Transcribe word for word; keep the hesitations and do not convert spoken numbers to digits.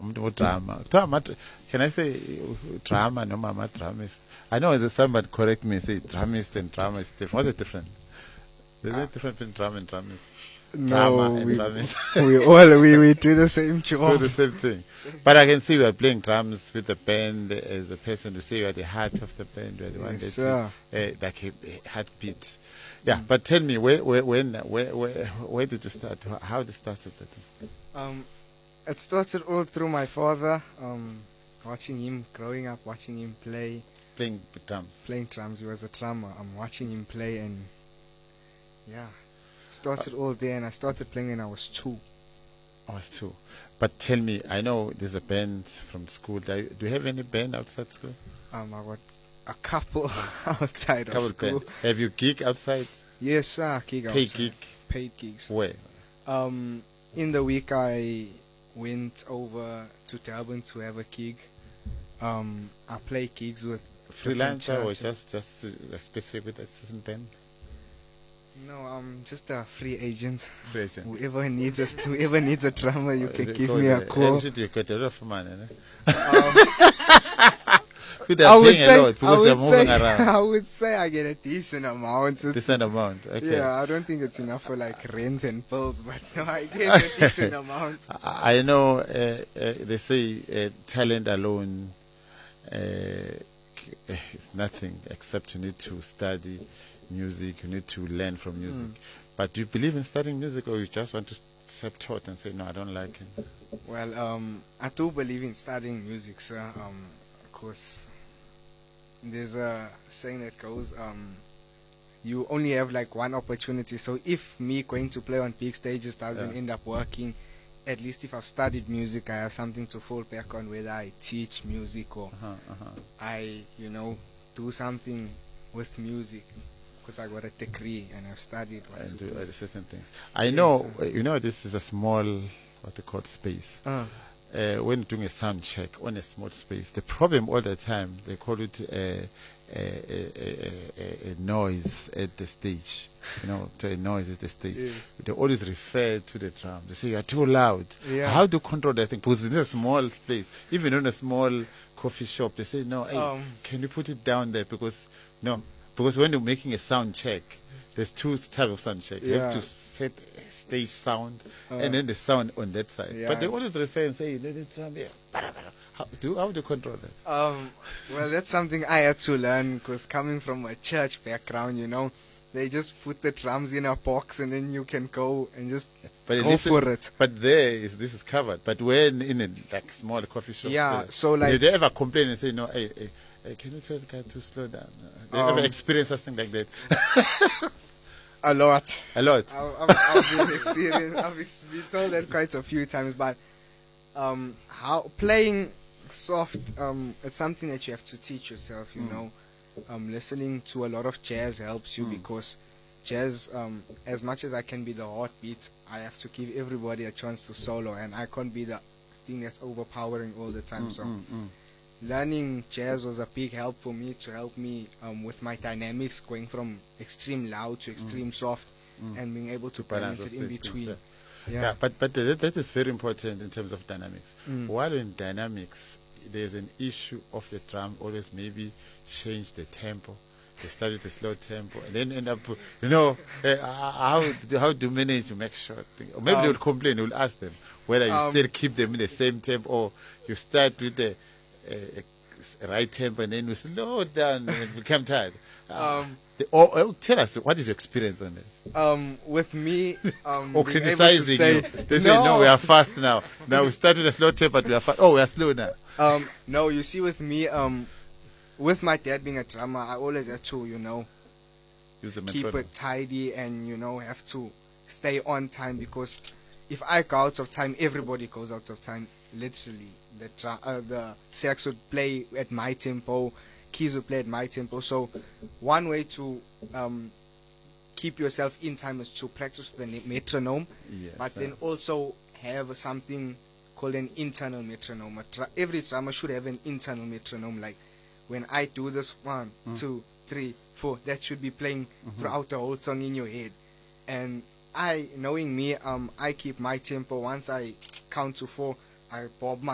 umuntu drama. Can I say drama? No, mama, dramist. I know there's somebody correct me. Say dramist and drama is different. What's the difference? There's a difference between drama and dramist. No, Drama and we, dramist. we all we, we do the same job. Do the same thing. But I can see you are playing drums with the band as a person to say you are the heart of the band. You are the one Yes, that sir. uh, like a, a heartbeat. Yeah, but tell me, where, where, when, where, where, where did you start? How did it start? Um, it started all through my father. Um, watching him growing up, watching him play, Playing drums. playing drums. He was a drummer. I'm watching him play, and yeah, started all there. And I started playing when I was two. I was two. But tell me, I know there's a band from school. Do you, do you have any band outside school? Um, I got a couple outside Couple of school. band. Have you gig outside? Yes, sir. Gig Paid outside. gig? Paid gigs. Where? Um, in the week I went over to Durban to have a gig. Um, I play gigs with different Freelancer or churches. just just uh, specific with that certain band? No, I'm just a free agent. Free agent. Whoever needs a whoever needs a drummer, you can Uh, give go me a there. call. And you get a lot of money. Eh? Um, They are I would paying a say, lot I because they're would moving say, around. I would say I get a decent amount. It's- Decent amount. Okay. Yeah, I don't think it's enough for like rent and bills, but no, I get a decent amount. I I know uh, uh, they say uh, talent alone uh, c- uh, is nothing except you need to study music, you need to learn from music. Mm. But do you believe in studying music or you just want to accept taught and say, no, I don't like it? Well, um, I do believe in studying music, sir. Um, of course, there's a saying that goes, um, you only have like one opportunity. So if me going to play on big stages doesn't Yeah. end up working, at least if I've studied music, I have something to fall back on, whether I teach music or Uh-huh, uh-huh. I, you know, do something with music. Because I got a degree and I've studied what And to do do. uh, certain things. I Yes, know, sir. uh, you know, this is a small, what they call space. Uh, Uh, when doing a sound check on a small space, the problem all the time, they call it a, a, a, a, a, a noise at the stage. You know, to a noise at the stage. Yes. They always refer to the drum. They say, you're too loud. Yeah. How do you control that thing? Because it's a small place. Even in a small coffee shop, they say, no, hey, Um, can you put it down there? Because, no, because when you're making a sound check, there's two types of sound check. You have Yeah. to set a stage sound Uh, and then the sound on that side. yeah. But they always refer and say, let it drum here. How do, how do you control that? Um, well, that's something I had to learn because coming from a church background, you know, they just put the drums in a box and then you can go and just But go listen- for it. But there is this is covered. But when in a like small coffee shop, Yeah, there, so, like- did they ever complain and say, no, hey, hey, hey can you tell the guy to slow down? Uh, They Um, ever experienced something like that? A lot. A lot. I've, I've, I've been experienced. I've ex- been told that quite a few times. But um, how playing soft, um, it's something that you have to teach yourself. You Mm. know, um, listening to a lot of jazz helps you Mm. because jazz, um, as much as I can be the heartbeat, I have to give everybody a chance to solo, and I can't be the thing that's overpowering all the time. Mm, so. mm, mm. Learning jazz was a big help for me to help me um, with my dynamics, going from extreme loud to extreme soft, Mm. and being able to Balance balance it of in those things, between. yeah. Yeah. Yeah, but but that, that is very important in terms of dynamics. Mm. While in dynamics, there's an issue of the drum always maybe change the tempo. They start with a slow tempo and then end up, you know, uh, how how do you manage to make sure? Thing? Or maybe Um, they will complain. You'll ask them whether you um, still keep them in the same tempo or you start with the uh, right tempo and then you slow down and become tired. Uh, Um, the, or, or tell us what is your experience on that? Um, with me, um, Or being able to criticizing stay- you. They say, no, we are fast now. Now we start with a slow tempo, but we are fast. Oh, we are slow now. Um, no, you see, with me, um, with my dad being a drummer, I always had to, you know, Use the keep metronome. it tidy and, you know, have to stay on time because if I go out of time, everybody goes out of time. Literally, the dra- uh, the sax would play at my tempo, keys would play at my tempo. So, one way to um, keep yourself in time is to practice with the ne- metronome, Yes, but uh, then also have something called an internal metronome. A dra- every drummer should have an internal metronome. Like when I do this one, Mm. two, three, four, that should be playing Mm-hmm. throughout the whole song in your head. And I, knowing me, um, I keep my tempo. Once I count to four, I bob my